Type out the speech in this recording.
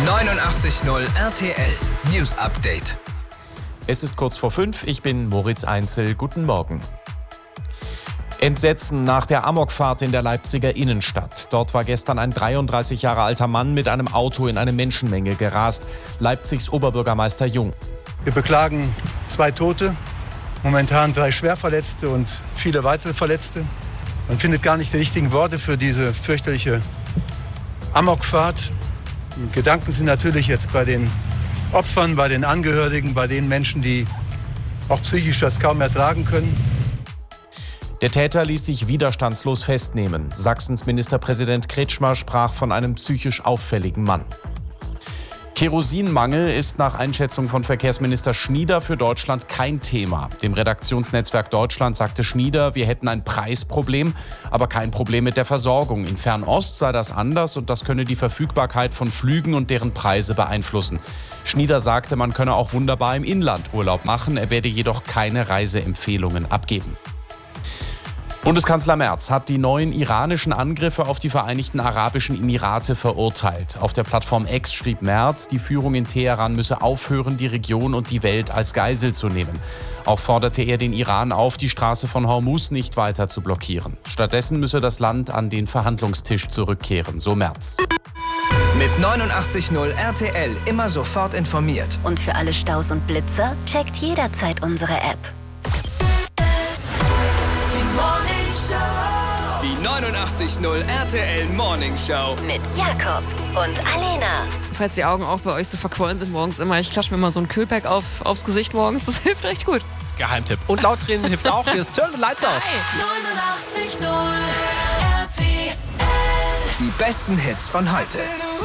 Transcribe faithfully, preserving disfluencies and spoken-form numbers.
neunundachtzig Komma null R T L News Update. Es ist kurz vor fünf, ich bin Moritz Einzel, guten Morgen. Entsetzen nach der Amokfahrt in der Leipziger Innenstadt. Dort war gestern ein dreiunddreißig Jahre alter Mann mit einem Auto in eine Menschenmenge gerast. Leipzigs Oberbürgermeister Jung. Wir beklagen zwei Tote, momentan drei Schwerverletzte und viele weitere Verletzte. Man findet gar nicht die richtigen Worte für diese fürchterliche Amokfahrt. Die Gedanken sind natürlich jetzt bei den Opfern, bei den Angehörigen, bei den Menschen, die auch psychisch das kaum ertragen können. Der Täter ließ sich widerstandslos festnehmen. Sachsens Ministerpräsident Kretschmer sprach von einem psychisch auffälligen Mann. Kerosinmangel ist nach Einschätzung von Verkehrsminister Schnieder für Deutschland kein Thema. Dem Redaktionsnetzwerk Deutschland sagte Schnieder, wir hätten ein Preisproblem, aber kein Problem mit der Versorgung. In Fernost sei das anders und das könne die Verfügbarkeit von Flügen und deren Preise beeinflussen. Schnieder sagte, man könne auch wunderbar im Inland Urlaub machen, er werde jedoch keine Reiseempfehlungen abgeben. Bundeskanzler Merz hat die neuen iranischen Angriffe auf die Vereinigten Arabischen Emirate verurteilt. Auf der Plattform X schrieb Merz, die Führung in Teheran müsse aufhören, die Region und die Welt als Geisel zu nehmen. Auch forderte er den Iran auf, die Straße von Hormuz nicht weiter zu blockieren. Stattdessen müsse das Land an den Verhandlungstisch zurückkehren, so Merz. Mit neunundachtzig Komma null R T L immer sofort informiert. Und für alle Staus und Blitzer checkt jederzeit unsere App. Die neunundachtzig Komma null R T L Morning Show mit Jakob und Alena. Falls die Augen auch bei euch so verquollen sind morgens immer, ich klatsche mir mal so einen Kühlpack auf, aufs Gesicht morgens. Das hilft recht gut. Geheimtipp. Und laut Tränen hilft auch. Hier ist Turn the Lights Off. neunundachtzig Komma null R T L. Die besten Hits von heute.